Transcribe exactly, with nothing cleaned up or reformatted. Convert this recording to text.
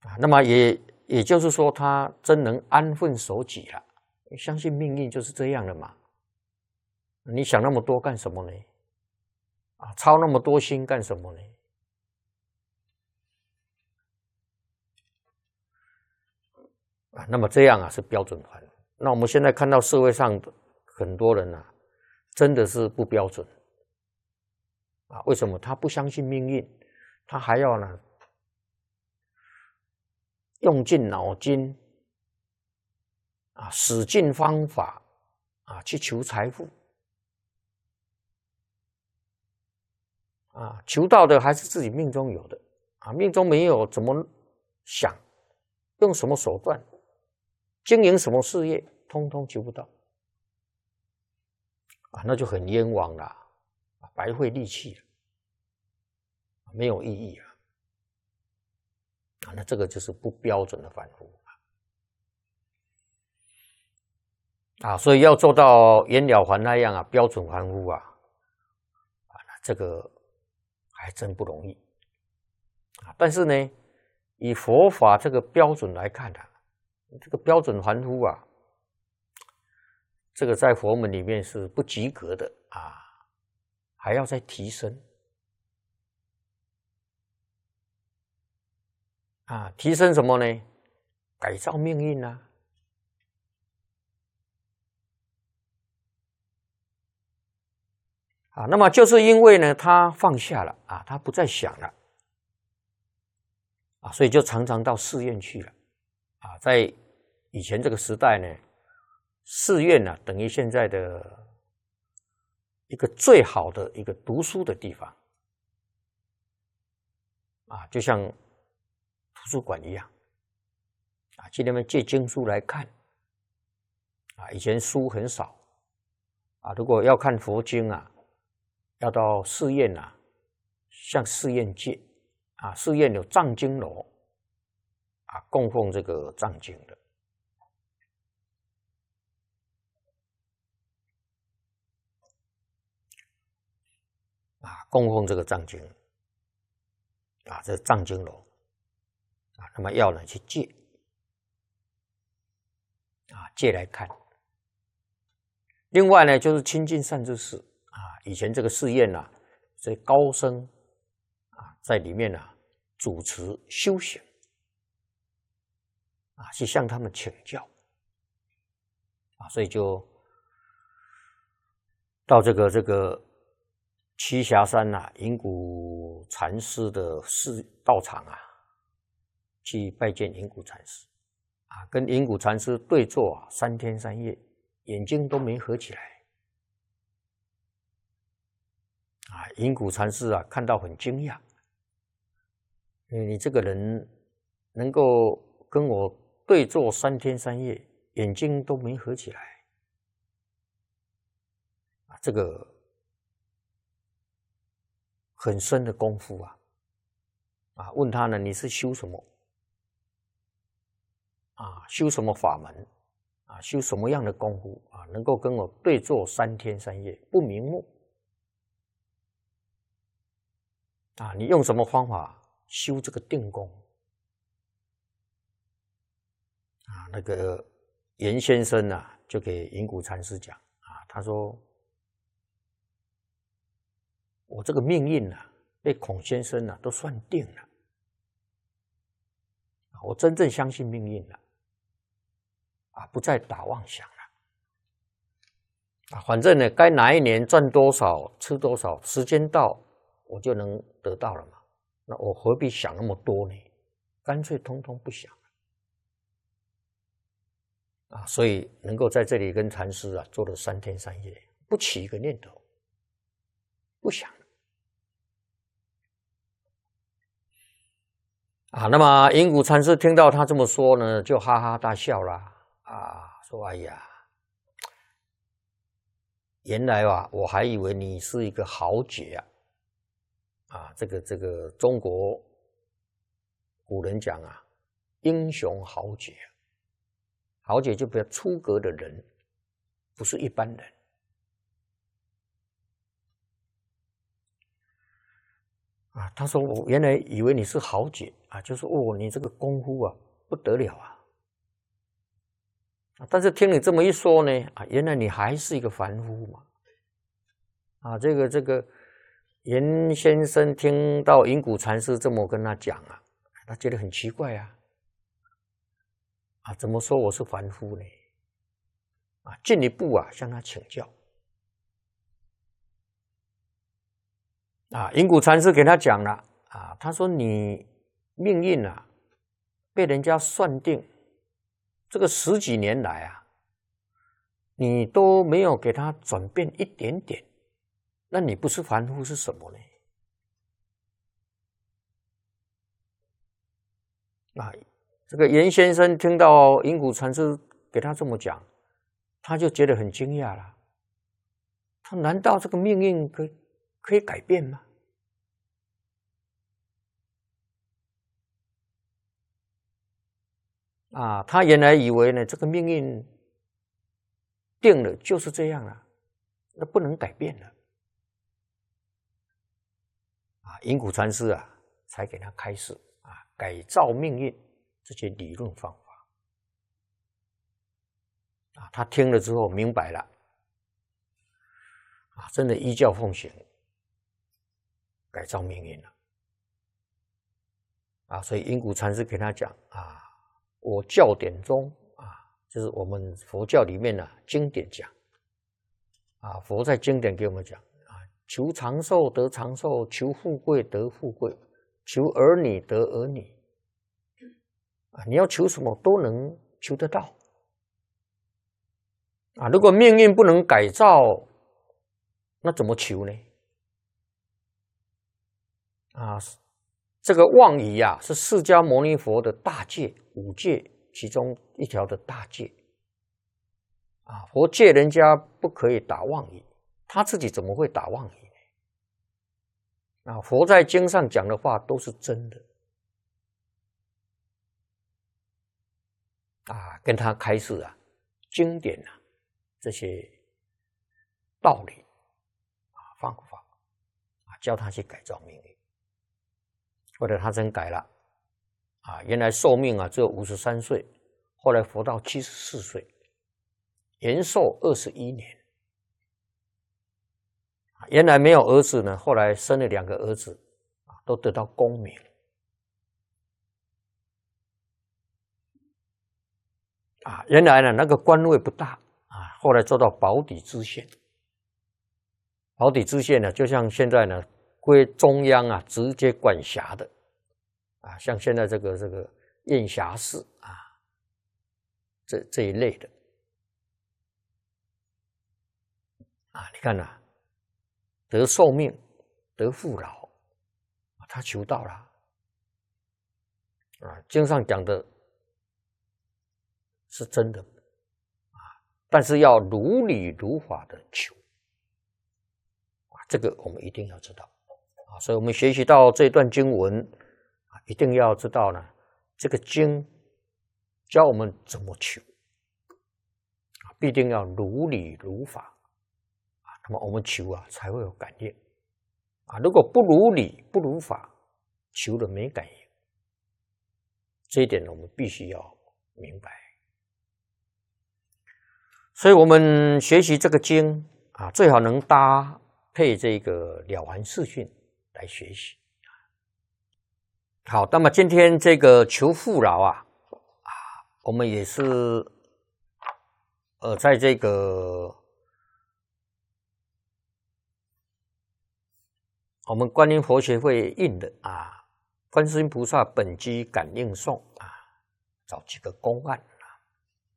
啊，那么也也就是说，他真能安分守己了。相信命运就是这样的嘛。你想那么多干什么呢？啊，操那么多心干什么呢？啊，那么这样啊是标准凡夫。那我们现在看到社会上很多人啊，真的是不标准啊。为什么？他不相信命运，他还要呢用尽脑筋啊，使尽方法啊去求财富啊，求到的还是自己命中有的啊，命中没有怎么想，用什么手段经营什么事业，通通求不到啊，那就很冤枉了，白费力气了，没有意义啊。啊，那这个就是不标准的凡夫啊，所以要做到袁了凡那样啊，标准凡夫啊，啊，这个还真不容易啊。但是呢，以佛法这个标准来看啊，这个标准凡夫啊，这个在佛门里面是不及格的啊，还要再提升啊，提升什么呢？改造命运啊。啊，那么就是因为呢，他放下了啊，他不再想了啊，所以就常常到寺院去了啊。在以前这个时代呢，寺院呢、啊、等于现在的一个最好的一个读书的地方啊，就像图书馆一样啊，去那边借经书来看啊。以前书很少啊，如果要看佛经啊，要到寺院啊，向寺院借啊，寺院有藏经楼啊，供奉这个藏经的啊，供奉这个藏经啊，这藏经楼啊，那么要呢去借啊，借来看。另外呢，就是亲近善知识啊，以前这个寺院啊，这些高僧啊，在里面啊主持修行啊，去向他们请教啊，所以就到这个这个栖霞山呐、啊，隐谷禅师的寺道场啊，去拜见隐谷禅师啊，跟隐谷禅师对坐啊，三天三夜，眼睛都没合起来啊。隐谷禅师啊，看到很惊讶，你这个人能够跟我对坐三天三夜，眼睛都没合起来啊，这个很深的功夫啊！啊，问他呢，你是修什么？啊，修什么法门？啊，修什么样的功夫啊？能够跟我对坐三天三夜不瞑目？啊，你用什么方法修这个定功？啊，那个严先生啊，就给隐谷禅师讲啊，他说我这个命运啊，被孔先生啊都算定了，我真正相信命运了，啊，不再打妄想了，啊，反正呢，该哪一年赚多少吃多少，时间到我就能得到了嘛，那我何必想那么多呢？干脆通通不想了，啊，所以能够在这里跟禅师啊做了三天三夜，不起一个念头，不想了。啊，那么隐谷禅师听到他这么说呢，就哈哈大笑啦，啊，说：“哎呀，原来啊，我还以为你是一个豪杰啊，啊，这个这个中国古人讲啊，英雄豪杰，豪杰就比较出格的人，不是一般人。” 啊，他说我原来以为你是豪杰啊，就说哦，你这个功夫啊不得了啊。但是听你这么一说呢，啊，原来你还是一个凡夫嘛。啊，这个这个严先生听到隐谷禅师这么跟他讲啊，他觉得很奇怪啊。啊，怎么说我是凡夫呢？啊，进一步啊向他请教。啊，隐谷禅师给他讲了啊，他说你命运啊被人家算定，这个十几年来啊，你都没有给他转变一点点，那你不是凡夫是什么呢？啊，这个严先生听到隐谷禅师给他这么讲，他就觉得很惊讶了。他难道这个命运可以可以改变吗？啊，他原来以为呢，这个命运定了就是这样了，那不能改变了。啊，隐谷禅师啊，才给他开始啊改造命运这些理论方法。啊，他听了之后明白了，啊，真的依教奉行，改造命运了。啊，所以隐谷禅师给他讲啊，我教典中啊，就是我们佛教里面呢、啊、经典讲，啊，佛在经典给我们讲啊，求长寿得长寿，求富贵得富贵，求儿女得儿女，啊，你要求什么都能求得到。啊，如果命运不能改造，那怎么求呢？啊，这个妄语啊，是释迦牟尼佛的大戒，五戒其中一条的大戒。啊，佛戒人家不可以打妄语，他自己怎么会打妄语呢？啊，佛在经上讲的话都是真的。啊，跟他开示啊，经典啊，这些道理啊，方法啊，教他去改造命运。后来他真改了，啊，原来寿命啊只有五十三岁，后来活到七十四岁，延寿二十一年。原来没有儿子呢，后来生了两个儿子，啊，都得到功名。啊，原来呢那个官位不大啊，后来做到保底知县。保底知县呢，就像现在呢归中央啊直接管辖的啊，像现在这个这个县辖市啊，这这一类的啊，你看呐、啊，得寿命，得富饶，他求到了啊，经上讲的是真的啊，但是要如理如法的求啊，这个我们一定要知道啊，所以我们学习到这段经文啊，一定要知道呢，这个经教我们怎么求啊，必定要如理如法啊，那么我们求啊才会有感应啊，如果不如理不如法，求了没感应，这一点我们必须要明白。所以我们学习这个经啊，最好能搭配这个了凡四训来学习。好，那么今天这个求富饶啊，啊，我们也是呃，在这个我们观音佛学会印的啊，观世音菩萨本机感应颂啊，找几个公案。